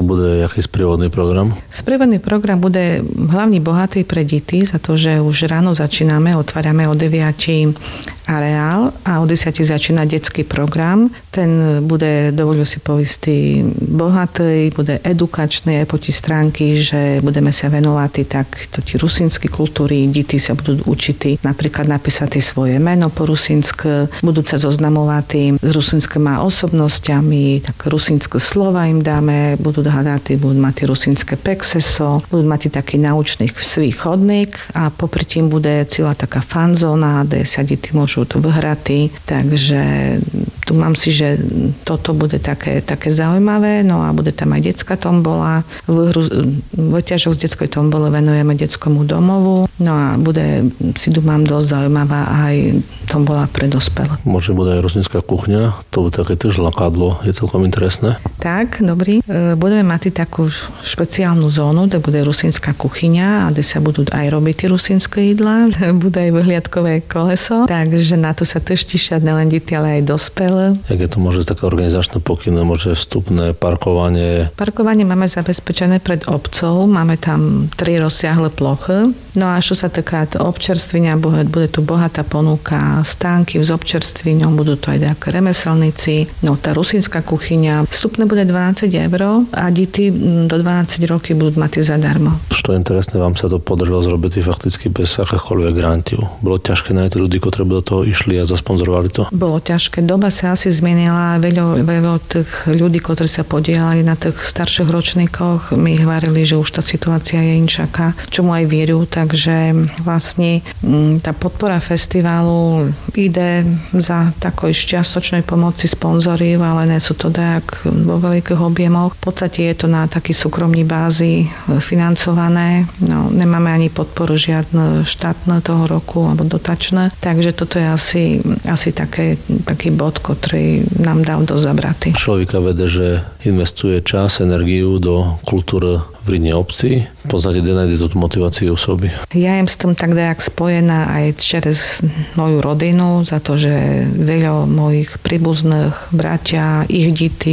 bude jaký sprievodný program? Sprievodný program bude hlavne bohatý pre deti, za to, že už ráno začíname, otvárame o 9 areál a o 10 začína detský program. Ten bude, dovolil si povistý, bohatý, bude edukačný aj po tí stránky, že budeme sa venovať tak ti rusínske kultúry, deti sa budú učiť napríklad napísať svoje meno po rusínsky, budú sa zoznamovať s rusínskými osobnostiami, tak rusínske slova im dáme, budú hľadať, budú mať rusínske pekseso, budú mať taký naučný svý chodník a popri tým bude celá taká fanzóna, kde sa deti môžu tu vyhrať, takže tu mám si, že toto bude také zaujímavé, no a bude tam aj detská tombola, vyťažok z detskej tombole venujeme detskomu domovu, no a bude, si mám dosť zaujímavá aj tombola pre dospelé. Možno bude aj rusínska kuchňa, to bude také tiež lakadlo, je celkom interesné. Tak, dobrý. Budeme mať takú špeciálnu zónu, kde bude rusínska kuchyňa a kde sa budú aj robiť tie rusínske jedlá, bude aj vyhliadkové koleso, takže na to sa tiež tešia nielen deti, ale aj dospelé. Jak je to môže také organizačné pokyny, môže vstupné parkovanie? Parkovanie máme zabezpečené pred obcov, máme tam 3 rozsiahle plochy. No a čo sa týka občerstvenia, bude tu bohatá ponuka stánky s občerstvením, budú to aj také remeselníci. No tá rusínska kuchyňa, vstupné bude 12 € a deti do 12 rokov budú mať zadarmo. Čo je interesné, vám sa to podarilo zrobiť fakticky bez akéhokoľvek grantiu. Bolo ťažké nájsť ľudí, ktorí by do toho išli a zasponzorovali to? Bolo ťažké. Doba sa asi zmenila. Veľa tých ľudí, ktorí sa podielali na tých starších ročníkoch, mi hovorili, že už tá situácia je inšaká, čomu aj vieru, takže vlastne tá podpora festivalu ide za takoj čiastočnej pomoci sponzorov, ale nie sú to tak vo veľkých objemoch. V podstate je to na taký súkromný bázi financované. No, nemáme ani podporu žiadne štátne toho roku alebo dotačné, takže toto je asi taký bod, ktorý nám dal dosť zabratý. Človeka vede, že investuje čas, energiu do kultúry v Rydne obci. V podstate nájde tú motiváciu v sobi. Ja jem s tom tak dajak spojená aj cez moju rodinu, za to, že veľa mojich príbuzných bratia, ich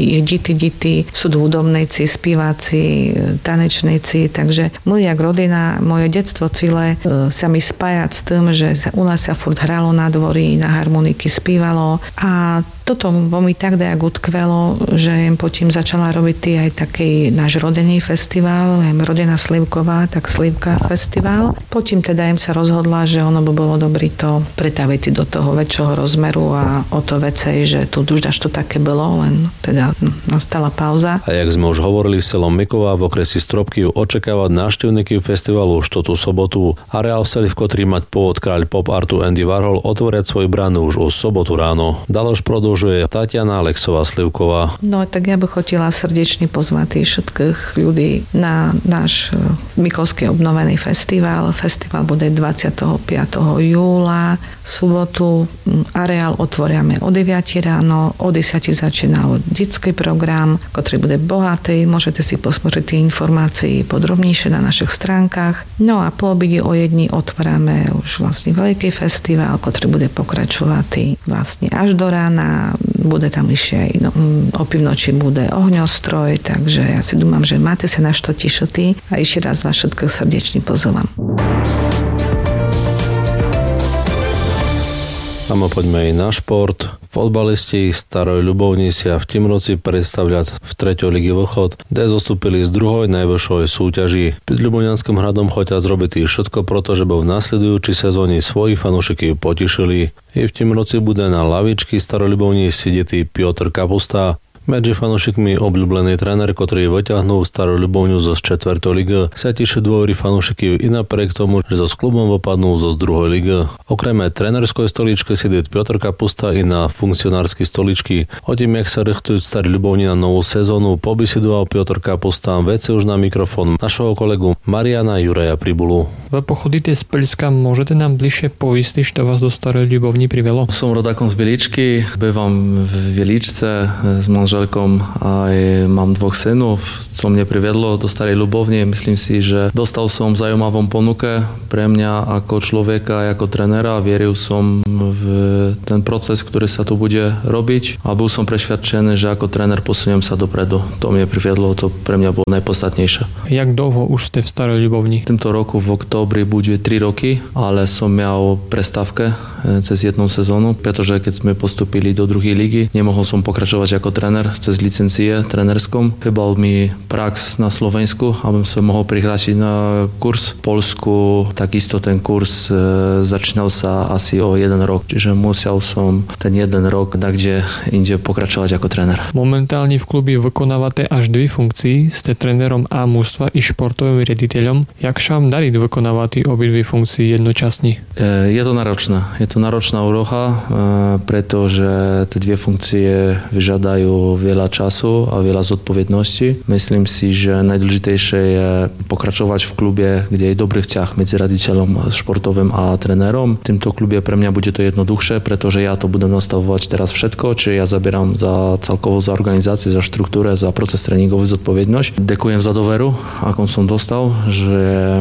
deti sú hudobníci, spieváci, tanečníci, takže moja rodina, moje detstvo celé sa mi spája s tým, že u nás sa furt hralo na dvori, na harmoniky spievalo a toto vo mi tak dajak utkvelo, že potom začala robiť aj taký náš rodinný festival, rodina Slivková, tak Slivka festival. Potom teda sa rozhodla, že ono by bolo dobré to pretaviť do toho väčšieho rozmeru a o to vecej, že tu už až to také bolo, len teda nastala pauza. A jak sme už hovorili, v selom Miková v okresi Stropkýv očakávať návštevníky festivalu už tú sobotu. Areál v seli v Kotrí mať pôvod kráľ pop artu Andy Warhol otvoriať svoju bránu už o sobotu ráno. Ďalej produžuje Tatiana Alexová Slivková. No tak ja bych chotila srdečne pozvať všetkých ľudí na náš Mikovský obnovený festival. Festival bude 25. júla, sobotu. Areál otvoriame o 9 ráno, o 10 začína detský program, ktorý bude bohatý. Môžete si pozrieť tie informácie podrobnejšie na našich stránkach. No a po obede o 1 otvárame už vlastne veľký festival, ktorý bude pokračovať vlastne až do rána. Bude tam ešte aj opivnoči bude ohňostroj, takže ja si dúfam, že máte sa na čo tešiť a ešte raz vás všetkých srdečne pozývam. A poďme aj na šport. Fotbalisti Staroj Ľubovni sa v Timroci predstavľať v 3. lige Vlchod, kde zostúpili z 2. najvyššej súťaži. Pred Ľubovňanským hradom chotia zrobiť všetko preto, že by v nasledujúcej sezóne svojich fanúšikov potešili. I v Timroci bude na lavičky Staroj Ľubovni sedieť Piotr Kapusta. Medzi fanúšikmi obľúbený tréner, ktorý vyťahnul Starú Ľubovňu zo 4. ligy, sa tieši dôvery fanúšikov i napriek tomu, že so klubom vypadnul zo 2. ligy. Okrem trénerskej stoličky sedí Piotr Kapusta i na funkcionárskej stoličky. O tým, jak sa richtujú Starý Ľubovni na novú sezónu, pobesidoval Piotr Kapusta veci už na mikrofón našeho kolegu Mariana Juraja Pribulu. Vy pochodíte z Pilska, môžete nám bližšie poistiť, čo vás do Starej Ľubovni privelo? Som rodakom z Bieličky, bývam v Bieličce s manželom manželkom aj mám 2 synov, co mne priviedlo do Starej Ľubovne. Myslím si, že dostal som zaujímavom ponuke pre mňa ako človeka, ako trénera. Vieril som v ten proces, ktorý sa tu bude robiť a bol som presvedčený, že ako tréner posuniem sa dopredu. To mne priviedlo, to pre mňa bolo najpodstatnejšie. Jak dlho už ste v Starej Ľubovni? Tento roku v októbri bude 3 roky, ale som mal prestávke cez jednu sezónu, pretože keď sme postupili do druhej ligy, nemohol som pokračovať ako tréner cez licencie trénerskom. Chýbal mi prax na Slovensku, aby som mohol prihlásiť na kurz. V Poľsku takisto ten kurz začínal sa asi o 1 rok, čiže musel som ten 1 rok kde inde pokračovať ako tréner. Momentálne v klubi vykonávate až 2 funkcie, ste trénerom A mužstva i športovým riaditeľom. Jak sa vám darí vykonávať obidve funkcie jednočasne? Je to náročné. Je to náročná úloha, pretože tie 2 funkcie vyžadajú veľa času a veľa zodpovednosti. Myslím si, že najdôležitejšie je pokračovať v klube, kde je dobrý vzťah medzi riaditeľom športovým a trénerom. V tomto klube pre mňa bude to jednoduchšie, pretože ja to budem nastavovať teraz všetko, čiže ja zabieram celkovo za organizáciu, za štruktúru, za proces tréningový zodpovednosť. Ďakujem za dôveru, ako som dostal, že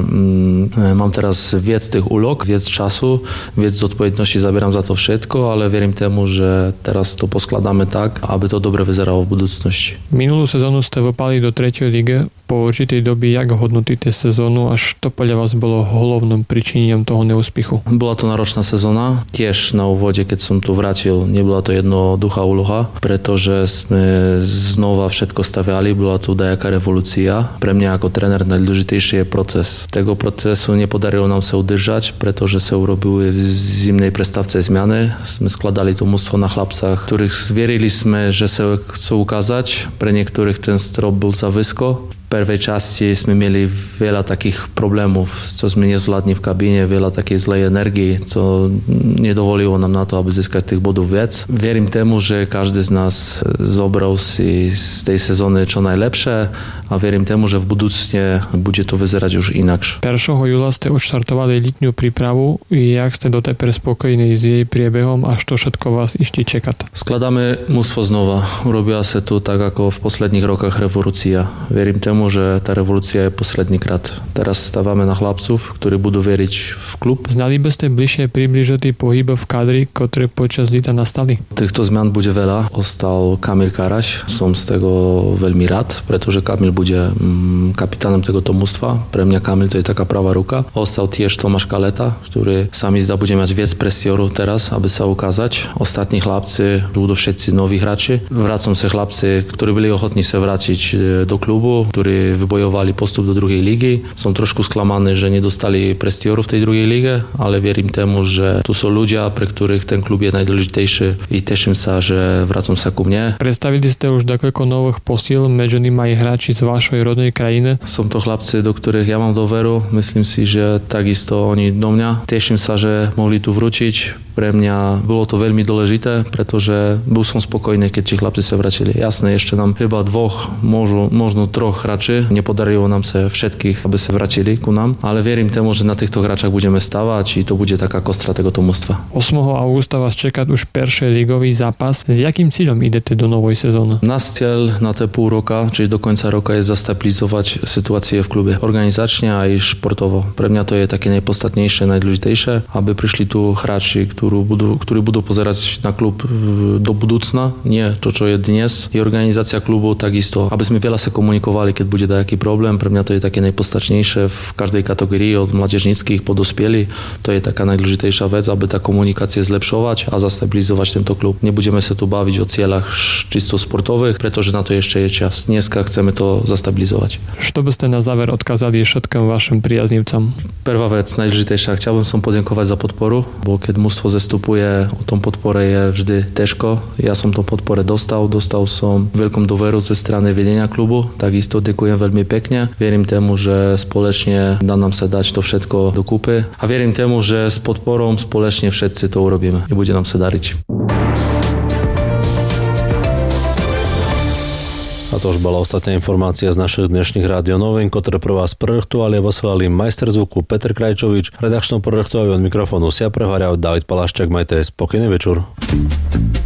mám teraz viac tých úloh, viac času, viac zodpovednosti, zabieram za to všetko, ale verím tomu, že teraz to poskladáme tak, aby to dobre vyzeralo v budúcnosti. Minulú sezónu ste vypali do 3. ligy. Po určitej doby, jak hodnotíte sezónu, až to podľa vás bolo hlavným príčinením toho neúspechu? Bola to náročná sezóna. Tiež na úvode, keď som tu vrátil, nebola to jednoduchá úloha, pretože sme znova všetko staviali, bola tu dajaká revolúcia. Pre mňa ako tréner najdôležitejší je proces. Tego procesu nepodarilo nám sa udržať, pretože sa urobili v zimnej prestávce zmiany. Sme skladali to mužstvo na chlapcach, ktorých vierili sme, že sa chcú ukázať. Pre niektorých ten strop bol za vysoko. V prvej časti sme mieli veľa takých problémov, čo sme nezvládli v kabíne, veľa takej zlej energii, čo nedovolilo nám na to, aby získať tých bodov viac. Verím tomu, že každý z nás zobral si z tej sezóny čo najlepšie a verím tomu, že v budúcne bude to vyzerať už inakš. 1. júla ste odštartovali letnú prípravu. Jak ste doteper spokojní s jej priebehom a čo všetko vás ešte čekať? Skladáme mužstvo znova. Urobila sa tu tak ako v posledných rokoch revolúcia. Verím tomu, že tá revolúcia je posledný krát. Teraz stávame na chlapcov, ktorí budú veriť v klub. Znali by ste bližšie približiť pohyb v kadri, ktoré počas leta nastali? Týchto zmian bude veľa. Ostal Kamil Karaš. Som z tego veľmi rád, pretože Kamil bude kapitánom tohto mužstva. Pre mňa Kamil to je taká pravá ruka. Ostal tiež Tomáš Kaleta, ktorý sa mi zdá bude mať viac prestioru teraz, aby sa ukázať. Ostatní chlapci budú všetci noví hráči. Vracam sa chlapci, ktorí byli ochotní sa vrátiť do klubu, ktorí vybojovali postup do druhej ligy. Som trošku sklamaný, že nedostali prestioru v tej druhej lige, ale verím tomu, že tu sú ľudia, pre ktorých ten klub je najdôležitejší i teším sa, že vracam sa ku mne. Predstavili ste už niekoľko nových posíl, medzi nimi aj hráči z vašej rodnej krajiny? Som to chlapci, do ktorých ja mám dôveru. Myslím si, že takisto oni do mňa. Teším sa, že mohli tu vručiť. Pre mňa bolo to veľmi dôležité, pretože bol som spokojný, keď tí chlapci sa vrátili. Jasné, ešte nám iba 2, možno 3 hráči. Nepodarilo nám sa všetkých, aby sa vrátili ku nám, ale verím tomu, že na týchto hráčach budeme stavať, či to bude taká kostra tohto mužstva. 8. augusta vás čaká už prvý ligový zápas. S jakým cieľom idete do novej sezóny? Náš cieľ na tie pol roka, čiže do konca roka, je zastabilizovať situácie v klube. Organizačne aj športovo. Pre mňa to je také najpodstatnejšie, najdôležitejšie, aby prišli tu hráči, ktorí budú pozerať na klub do budúcna, nie to, čo je dnes. Je organizácia klubu takisto, aby sme veľa sa komunikovali, keď bude nejaký problém. Pre mňa to je také najpodstatnejšie v každej kategórii, od mládežníckych po dospelí. To je taká najdôležitejšia vec, aby tá komunikácia zlepšovať a zastabilizovať tento klub. Nebudeme sa tu baviť o cieľach čisto sportových, pretože na to ešte je čas. Dneska chceme to zastabilizovať. Čo by ste na záver odkázali všetkým vašim priaznivcom? Prvá vec, najdôležitejšia, chcel som poďakovať za podporu, bo keď mužstvo zastupuje, o tom podpore je vždy ťažko. Ja som to podpore dostal som veľkú dôveru ze strany vedenia klubu, takisto ďakujem veľmi pekne. Verím tomu, že spoločne dá nám sa dať to všetko dokúpy a verím tomu, že s podporom spoločne všetci to urobíme a bude nám sa dariť. A to už bola ostatná informácia z našich dnešných rádionovín, ktoré pre vás projektovali a posielali majster zvuku Peter Krajčovič, redakčnou projektovali od mikrofónu Sia Prehváľa, David Palaščák. Majte spokojný večer.